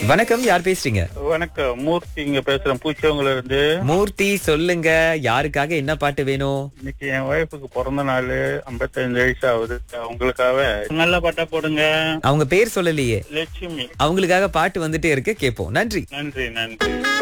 வணக்கம், யார் பேசுறீங்க? வணக்கம், மூர்த்தி இங்க பேசுறேன், பூச்சவங்கள இருந்து. மூர்த்தி, சொல்லுங்க, யாருக்காக என்ன பாட்டு வேணும்? இன்னைக்கு என் ஒய்ஃபுக்கு பிறந்த நாள், 55 வயசு ஆகுது. அவங்களுக்காக நல்ல பாட்டா போடுங்க. அவங்க பேர் சொல்லலையே. லட்சுமி. அவங்களுக்காக பாட்டு வந்துட்டே இருக்கு, கேட்போம். நன்றி. நன்றி நன்றி.